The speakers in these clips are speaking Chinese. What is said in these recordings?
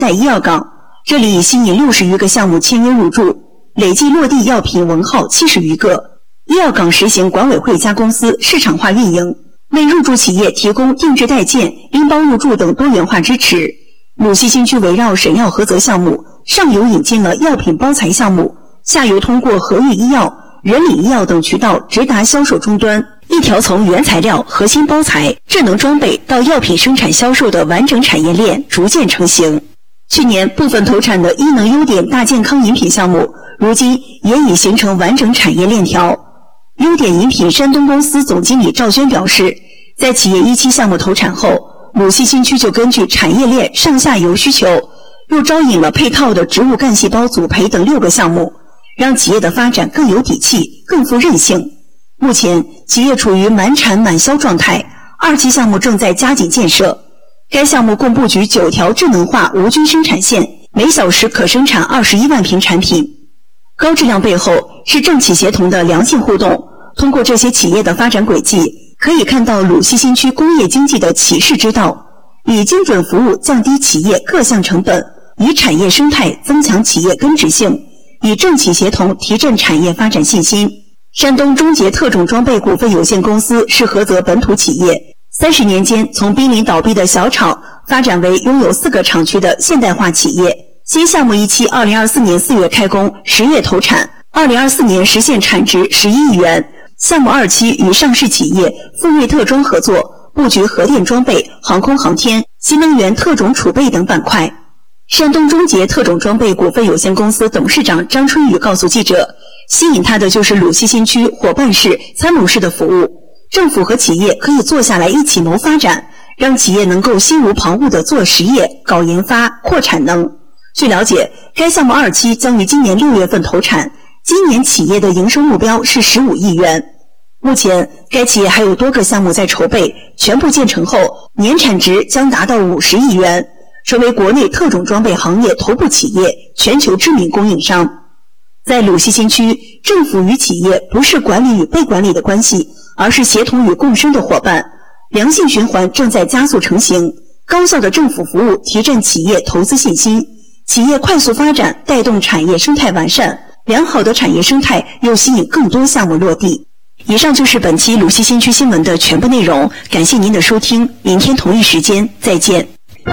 在医药港，这里已吸引60余个项目签约入驻，累计落地药品文号70余个。医药港实行管委会加公司市场化运营，为入驻企业提供定制代建、拎包入驻等多元化支持。鲁西新区围绕省药合则项目，上游引进了药品包材项目，下游通过和誉医药、人理医药等渠道直达销售终端，一条从原材料、核心包材、智能装备到药品生产销售的完整产业链逐渐成型。去年部分投产的医能优点大健康饮品项目，如今也已形成完整产业链条。优点饮品山东公司总经理赵轩表示，在企业1期项目投产后，鲁西新区就根据产业链上下游需求，又招引了配套的植物干细胞组培等6个项目，让企业的发展更有底气、更富韧性。目前，企业处于满产满销状态，2期项目正在加紧建设。该项目共布局9条智能化无菌生产线，每小时可生产21万瓶产品。高质量背后是政企协同的良性互动。通过这些企业的发展轨迹，可以看到鲁西新区工业经济的启示之道，以精准服务降低企业各项成本，以产业生态增强企业根植性，以政企协同提振产业发展信心。山东中捷特种装备股份有限公司是菏泽本土企业，30年间从濒临倒闭的小厂发展为拥有4个厂区的现代化企业。新项目1期2024年4月开工，10月投产，2024年实现产值11亿元。项目2期与上市企业富瑞特装合作，布局核电装备、航空航天、新能源特种储备等板块。山东中捷特种装备股份有限公司董事长张春雨告诉记者，吸引他的就是鲁西新区伙伴式、参谋式的服务，政府和企业可以坐下来一起谋发展，让企业能够心无旁骛地做实业、搞研发、扩产能。据了解，该项目2期将于今年6月份投产，今年企业的营收目标是15亿元。目前，该企业还有多个项目在筹备，全部建成后，年产值将达到50亿元，成为国内特种装备行业头部企业、全球知名供应商。在鲁西新区，政府与企业不是管理与被管理的关系，而是协同与共生的伙伴，良性循环正在加速成型。高效的政府服务提振企业投资信心，企业快速发展带动产业生态完善，良好的产业生态又吸引更多项目落地。以上就是本期鲁西新区新闻的全部内容，感谢您的收听，明天同一时间再见。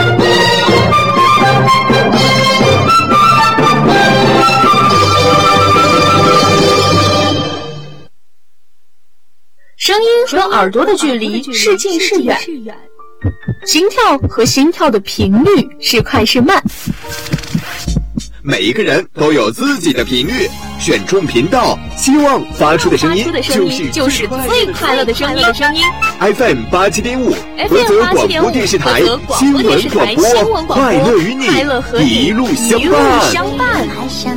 声音和耳朵的距离是近是远，心跳和心跳的频率是快是慢。 每一个人都有自己的频率，选中频道，希望发出的声音就是最快乐的声音。 FM 87.5，菏泽广播电视台新闻广播，快乐与你一路相伴。